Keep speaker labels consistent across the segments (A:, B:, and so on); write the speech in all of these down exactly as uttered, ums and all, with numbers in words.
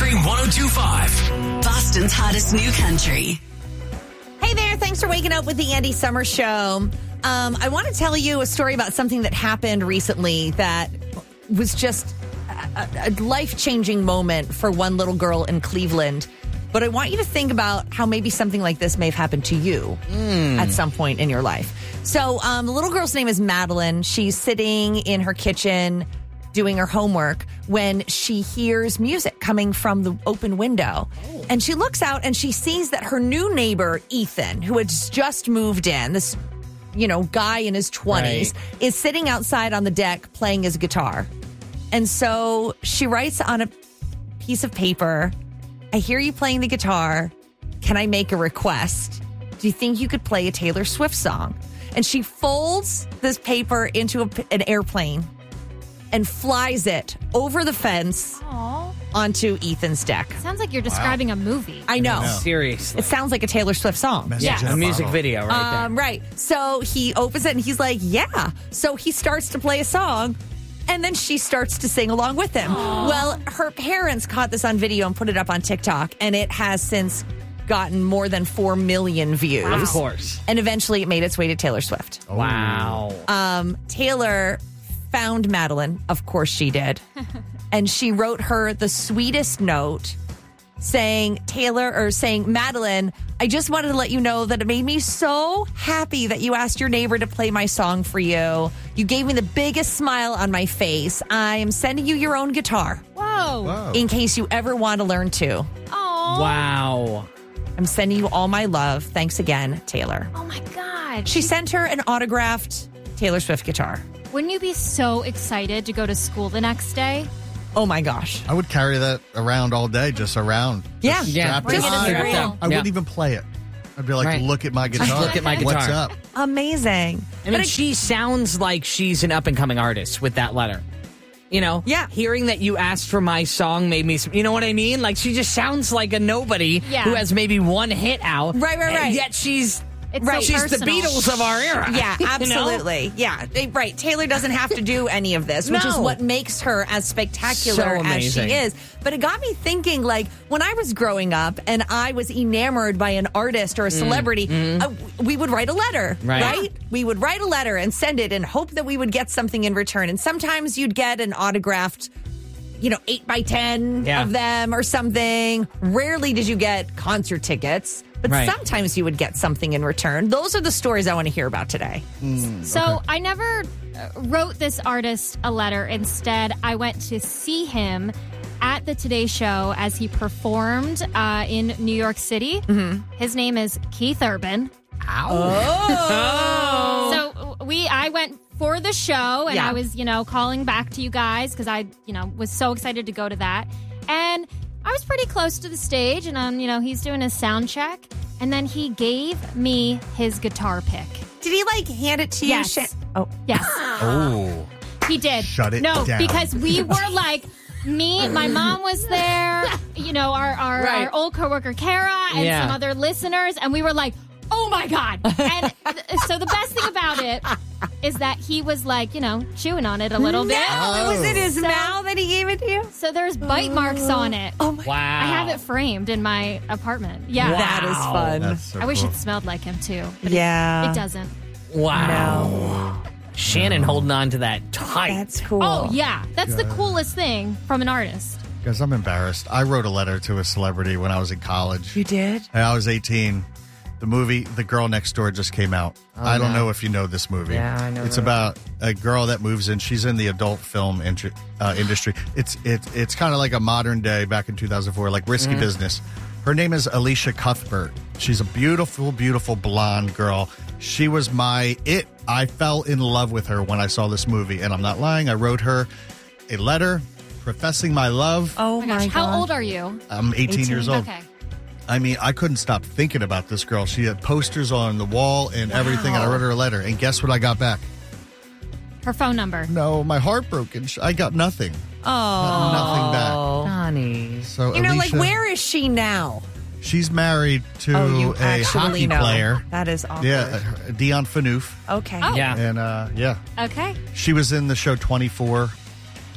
A: Country one oh two point five.
B: Boston's hottest new country.
C: Hey there, thanks for waking up with the Andy Summer Show. Um, I want to tell you a story about something that happened recently that was just a, a life-changing moment for one little girl in Cleveland. But I want you to think about how maybe something like this may have happened to you mm. at some point in your life. So um, the little girl's name is Madeline. She's sitting in her kitchen doing her homework when she hears music coming from the open window. Oh. And she looks out and she sees that her new neighbor, Ethan, who has just moved in, this, you know, guy in his twenties, right. is sitting outside on the deck playing his guitar. And so she writes on a piece of paper, I hear you playing the guitar. Can I make a request? Do you think you could play a Taylor Swift song? And she folds this paper into a, an airplane and flies it over the fence Aww. onto Ethan's deck.
D: Sounds like you're describing wow. a movie.
C: I know.
E: I know.
C: Seriously. It sounds like a Taylor Swift song.
E: Message yeah,
F: a music video right
C: um,
F: there.
C: Right. So he opens it and he's like, yeah. So he starts to play a song and then she starts to sing along with him. Aww. Well, her parents caught this on video and put it up on TikTok, and it has since gotten more than four million views.
F: Wow. Of course.
C: And eventually it made its way to Taylor Swift.
F: Oh. Wow.
C: Um, Taylor found Madeline, of course she did, and she wrote her the sweetest note saying, Taylor, or saying, Madeline, I just wanted to let you know that it made me so happy that you asked your neighbor to play my song for you. You gave me the biggest smile on my face. I am sending you your own guitar.
D: Whoa.
E: Whoa.
C: In case you ever want to learn to.
D: Oh.
F: Wow.
C: I'm sending you all my love. Thanks again, Taylor.
D: Oh, my God.
C: She sent her an autographed Taylor Swift guitar.
D: Wouldn't you be so excited to go to school the next day?
C: Oh, my gosh.
E: I would carry that around all day, just around.
C: Yeah.
E: Just
F: Yeah.
E: strap
D: Bring
E: it
D: it
E: on.
D: in the
E: I,
D: school.
E: I wouldn't even play it. I'd be like,
F: Right.
E: look at my guitar.
F: look at my
E: What's
F: guitar.
E: up?
C: Amazing.
F: I mean, she sounds like she's an up-and-coming artist with that letter. You know?
C: Yeah.
F: Hearing that you asked for my song made me... You know what I mean? Like, she just sounds like a nobody
D: Yeah.
F: who has maybe one hit out.
C: Right, right, right.
F: And yet she's...
D: It's
C: Right.
D: so
F: She's the
D: personal.
F: Beatles of our era.
C: Yeah,
F: You know?
C: absolutely. Yeah, they- right. Taylor doesn't have to do any of this, which is
F: No.
C: what makes her as spectacular
F: So
C: as
F: amazing.
C: she is. But it got me thinking, like, when I was growing up and I was enamored by an artist or a celebrity, uh, we would write a letter,
F: Right.
C: right? We would write a letter and send it and hope that we would get something in return. And sometimes you'd get an autographed, you know, eight by ten
F: Yeah.
C: of them or something. Rarely did you get concert tickets. But
F: Right.
C: sometimes you would get something in return. Those are the stories I want to hear about today.
D: So okay. I never wrote this artist a letter. Instead, I went to see him at the Today Show as he performed uh, in New York City. Mm-hmm. His name is Keith Urban.
C: Oh.
D: So we, I went for the show, and
C: Yeah.
D: I was, you know, calling back to you guys because I, you know, was so excited to go to that. And I was pretty close to the stage, and um, you know, he's doing his sound check, and then he gave me his guitar pick.
C: Did he like hand it to you?
D: Yes.
C: Sha- oh,
D: Yes,
E: Oh.
D: he did.
E: Shut it
D: no,
E: down.
D: because we were like. Me, my mom was there, you know, our our,
F: Right.
D: our old coworker Kara and
F: Yeah.
D: some other listeners, and we were like, oh my God. And th- so the best thing about it is that he was like, you know, chewing on it a little bit.
C: no, it was in his
D: So-
C: mouth that he gave it to you.
D: So there's bite marks on it.
C: Oh my!
F: Wow.
D: I have it framed in my apartment. Yeah.
F: Wow.
C: That is fun.
E: That's so
D: I wish
E: cool.
D: it smelled like him too. But
C: yeah,
D: it, it doesn't.
F: Wow. Shannon holding on to that tight.
C: That's cool.
D: Oh, yeah. That's the coolest thing from an artist.
E: Guys, I'm embarrassed. I wrote a letter to a celebrity when I was in college.
C: You did?
E: And I was eighteen. The movie The Girl Next Door just came out. I don't know if you know this movie.
F: Yeah, I know
E: It's
F: that.
E: about a girl that moves in. She's in the adult film intri- uh, industry. It's it, it's kind of like a modern day, back in two thousand four, like Risky Business. Her name is Alicia Cuthbert. She's a beautiful, beautiful blonde girl. She was my it. I fell in love with her when I saw this movie, and I'm not lying. I wrote her a letter professing my love.
C: Oh,
D: Oh my gosh. How old are you?
E: I'm eighteen, years old.
D: Okay.
E: I mean, I couldn't stop thinking about this girl. She had posters on the wall and everything, and I wrote her a letter. And guess what I got back?
D: Her phone number.
E: No, my heart broke, and sh- I got nothing.
C: Oh,
E: Got nothing back.
F: Honey.
E: So
C: you know,
E: Alicia,
C: like where is she now?
E: she's married to
C: Oh, you
E: a
C: actually
E: hockey
C: know.
E: player.
C: That is awkward.
E: Yeah, uh, Dion Phaneuf.
C: Okay.
D: Oh.
F: Yeah.
E: And uh, yeah,
D: Okay.
E: she was in the show twenty-four.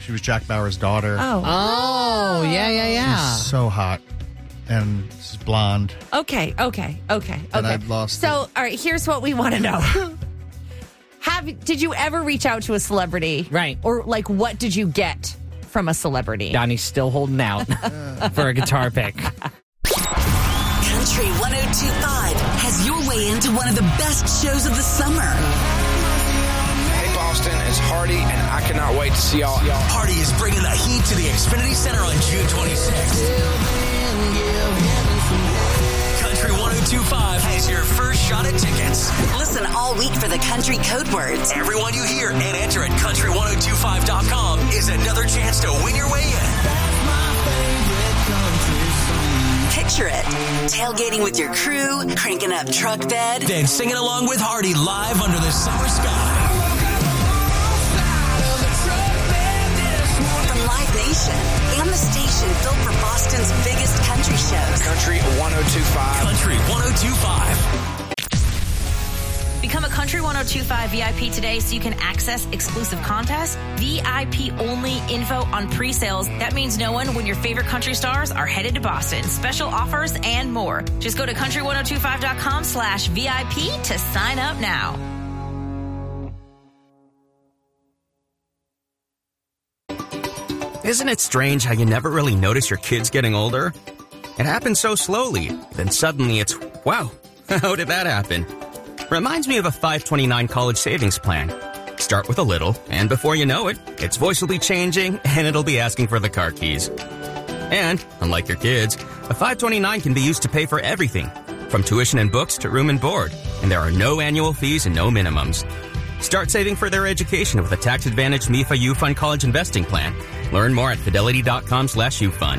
E: She was Jack Bauer's daughter.
C: Oh.
F: Oh, yeah, yeah, yeah.
E: So hot. And she's blonde.
C: Okay, okay, okay,
E: And
C: okay.
E: I'd lost
C: so,
E: it.
C: all right, here's what we want to know. Have Did you ever reach out to a celebrity?
F: Right.
C: Or, like, what did you get from a celebrity?
F: Donnie's still holding out for a guitar pick.
B: Country one oh two point five has your way into one of the best shows of the summer.
G: Hey, Boston, it's Hardy, and I cannot wait to see y'all.
A: Hardy is bringing the heat to the Xfinity Center on June twenty-sixth. Country one oh two point five has your first shot at tickets.
B: Listen all week for the country code words.
A: Everyone you hear and enter at country one oh two five dot com is another chance to win your way in.
B: Picture it. Tailgating with your crew, cranking up truck bed.
A: Then singing along with Hardy live under the summer sky.
B: The Live Nation and the station built for Boston's biggest country shows.
G: Country one oh two point five.
A: Country one oh two point five.
H: Become a Country one oh two point five V I P today so you can access exclusive contests, V I P only info on pre-sales. That means knowing when your favorite country stars are headed to Boston, special offers, and more. Just go to country one oh two five dot com slash V I P to sign up now.
I: Isn't it strange how you never really notice your kids getting older? It happens so slowly, then suddenly it's, wow, how did that happen? Reminds me of a five twenty-nine college savings plan. Start with a little, and before you know it, its voice will be changing, and it'll be asking for the car keys. And, unlike your kids, a five twenty-nine can be used to pay for everything, from tuition and books to room and board, and there are no annual fees and no minimums. Start saving for their education with a tax-advantaged M I F A U-Fund College Investing Plan. Learn more at fidelity.com slash U-Fund.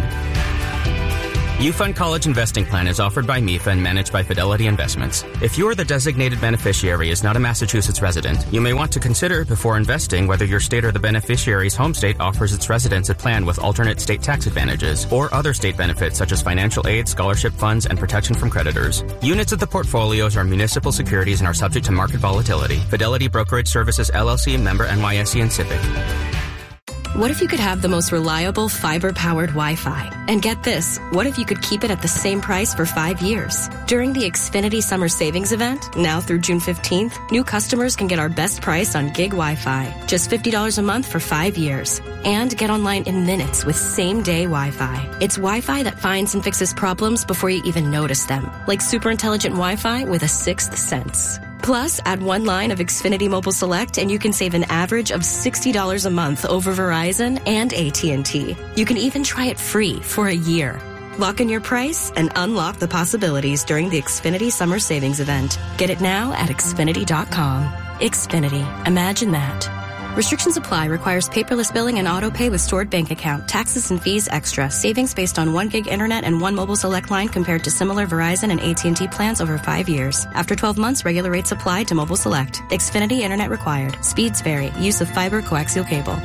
I: U-Fund College Investing Plan is offered by M I F A and managed by Fidelity Investments. If you or the designated beneficiary is not a Massachusetts resident, you may want to consider before investing whether your state or the beneficiary's home state offers its residents a plan with alternate state tax advantages or other state benefits such as financial aid, scholarship funds, and protection from creditors. Units of the portfolios are municipal securities and are subject to market volatility. Fidelity Brokerage Services, L L C, member N Y S E and SIPC.
J: What if you could have the most reliable fiber-powered Wi-Fi? And get this, what if you could keep it at the same price for five years? During the Xfinity Summer Savings Event, now through June fifteenth, new customers can get our best price on gig Wi-Fi, just fifty dollars a month for five years. And get online in minutes with same-day Wi-Fi. It's Wi-Fi that finds and fixes problems before you even notice them, like super intelligent Wi-Fi with a sixth sense. Plus, add one line of Xfinity Mobile Select and you can save an average of sixty dollars a month over Verizon and A T and T. You can even try it free for a year. Lock in your price and unlock the possibilities during the Xfinity Summer Savings Event. Get it now at Xfinity dot com. Xfinity. Imagine that. Restrictions apply. Requires paperless billing and auto pay with stored bank account. Taxes and fees extra. Savings based on one gig internet and one mobile select line compared to similar Verizon and A T and T plans over five years. After twelve months, regular rates apply to mobile select. Xfinity internet required. Speeds vary. Use of fiber coaxial cable.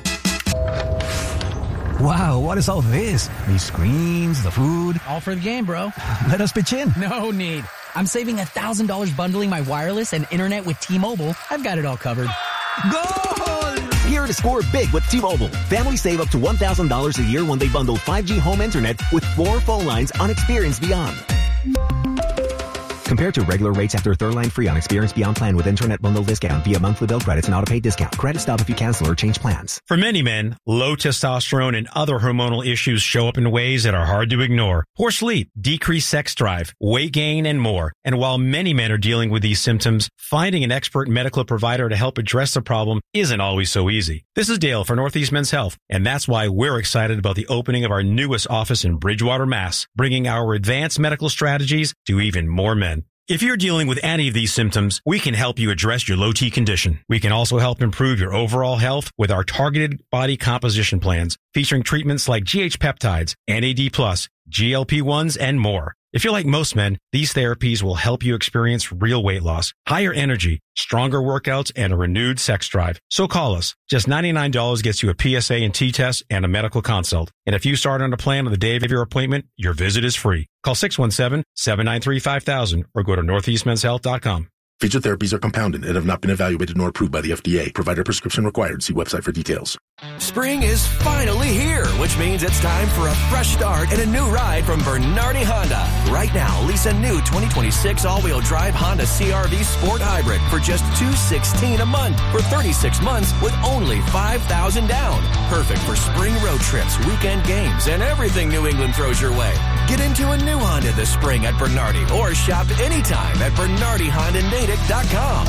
K: Wow, what is all this? These screens, the food.
L: All for the game, bro.
K: Let us pitch in.
L: No need. I'm saving one thousand dollars bundling my wireless and internet with T-Mobile. I've got it all covered.
K: Goal! Here to score big with T-Mobile. Families save up to one thousand dollars a year when they bundle five G home internet with four phone lines on Experience Beyond. Compared to regular rates after third line free on Experience Beyond plan with internet bundle discount via monthly bill credits and auto-pay discount. Credit stop if you cancel or change plans.
M: For many men, low testosterone and other hormonal issues show up in ways that are hard to ignore. Poor sleep, decreased sex drive, weight gain, and more. And while many men are dealing with these symptoms, finding an expert medical provider to help address the problem isn't always so easy. This is Dale for Northeast Men's Health, and that's why we're excited about the opening of our newest office in Bridgewater, Mass, bringing our advanced medical strategies to even more men. If you're dealing with any of these symptoms, we can help you address your low T condition. We can also help improve your overall health with our targeted body composition plans, featuring treatments like G H peptides, N A D plus, G L P ones, and more. If you're like most men, these therapies will help you experience real weight loss, higher energy, stronger workouts, and a renewed sex drive. So call us. Just ninety-nine dollars gets you a P S A and T test and a medical consult. And if you start on a plan on the day of your appointment, your visit is free. Call six one seven, seven nine three, five thousand or go to northeast men's health dot com.
N: Phages therapies are compounded and have not been evaluated nor approved by the F D A. Provider prescription required. See website for details.
A: Spring is finally here, which means it's time for a fresh start and a new ride from Bernardi Honda. Right now, lease a new twenty twenty-six all-wheel drive Honda C R V Sport Hybrid for just two hundred sixteen dollars a month for thirty-six months with only five thousand dollars down. Perfect for spring road trips, weekend games, and everything New England throws your way. Get into a new Honda this spring at Bernardi or shop anytime at Bernardi Honda Natick dot com.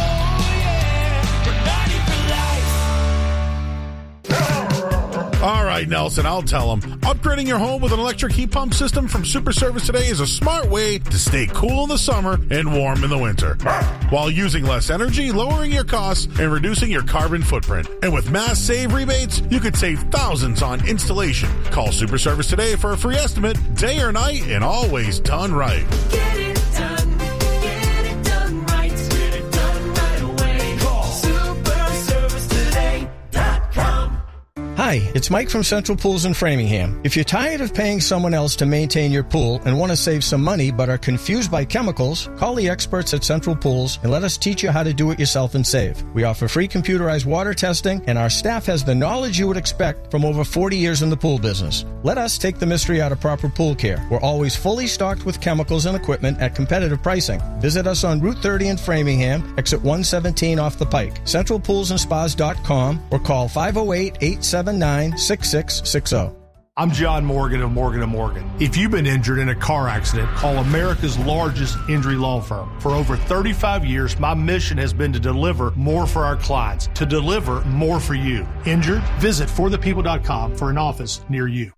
O: All right, Nelson, I'll tell them. Upgrading your home with an electric heat pump system from Super Service Today is a smart way to stay cool in the summer and warm in the winter, while using less energy, lowering your costs, and reducing your carbon footprint. And with Mass Save rebates, you could save thousands on installation. Call Super Service Today for a free estimate, day or night, and always done right.
P: Get it done. Get it done right. Get it done right away. Call super service today dot com.
Q: Hi, it's Mike from Central Pools in Framingham. If you're tired of paying someone else to maintain your pool and want to save some money but are confused by chemicals, call the experts at Central Pools and let us teach you how to do it yourself and save. We offer free computerized water testing, and our staff has the knowledge you would expect from over forty years in the pool business. Let us take the mystery out of proper pool care. We're always fully stocked with chemicals and equipment at competitive pricing. Visit us on Route thirty in Framingham, exit one seventeen off the Pike, central pools and spas dot com, or call five oh eight, eight seven nine, six six six oh.
O: I'm John Morgan of Morgan and Morgan. If you've been injured in a car accident, call America's largest injury law firm. For over thirty-five years, my mission has been to deliver more for our clients, to deliver more for you. Injured? Visit for the people dot com for an office near you.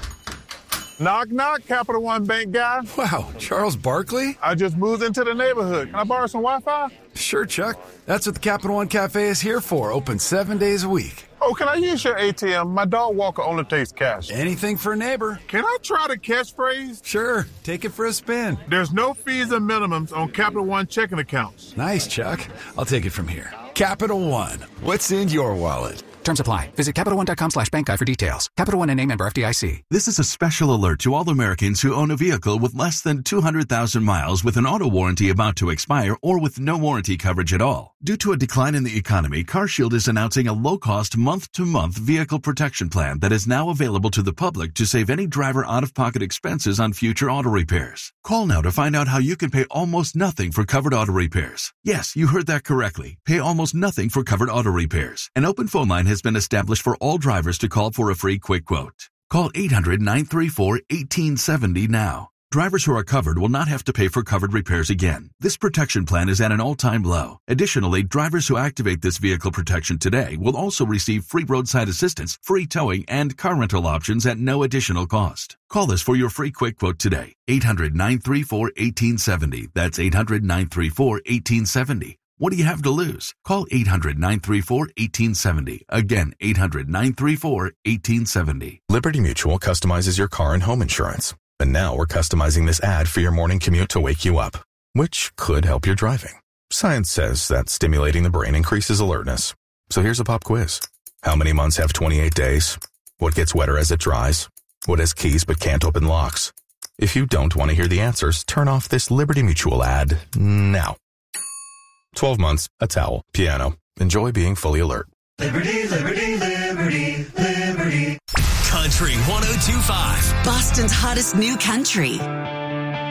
R: Knock, knock, Capital One Bank guy.
S: Wow, Charles Barkley?
R: I just moved into the neighborhood. Can I borrow some Wi-Fi?
S: Sure, Chuck. That's what the Capital One Cafe is here for, open seven days a week.
R: Oh, can I use your A T M? My dog walker only takes cash.
S: Anything for a neighbor.
R: Can I try the catchphrase?
S: Sure, take it for a spin.
R: There's no fees and minimums on Capital One checking accounts.
S: Nice, Chuck. I'll take it from here. Capital One, what's in your wallet?
T: Terms apply. Visit Capital One dot com slash bank guide for details. Capital One and name member F D I C.
U: This is a special alert to all Americans who own a vehicle with less than two hundred thousand miles with an auto warranty about to expire or with no warranty coverage at all. Due to a decline in the economy, CarShield is announcing a low-cost month-to-month vehicle protection plan that is now available to the public to save any driver out-of-pocket expenses on future auto repairs. Call now to find out how you can pay almost nothing for covered auto repairs. Yes, you heard that correctly. Pay almost nothing for covered auto repairs. An open phone line has been established for all drivers to call for a free quick quote. Call eight hundred, nine three four, one eight seven zero now. Drivers who are covered will not have to pay for covered repairs again. This protection plan is at an all-time low. Additionally, drivers who activate this vehicle protection today will also receive free roadside assistance, free towing, and car rental options at no additional cost. Call us for your free quick quote today. eight hundred, nine three four, one eight seven zero. That's eight hundred, nine three four, one eight seven zero. What do you have to lose? Call eight hundred, nine three four, one eight seven zero. Again, eight hundred, nine three four, one eight seven zero.
V: Liberty Mutual customizes your car and home insurance. And now we're customizing this ad for your morning commute to wake you up, which could help your driving. Science says that stimulating the brain increases alertness. So here's a pop quiz. How many months have twenty-eight days? What gets wetter as it dries? What has keys but can't open locks? If you don't want to hear the answers, turn off this Liberty Mutual ad now. twelve months, a towel, piano. Enjoy being fully alert.
P: Liberty, liberty, liberty, liberty.
A: Country one oh two point five.
B: Boston's hottest new country.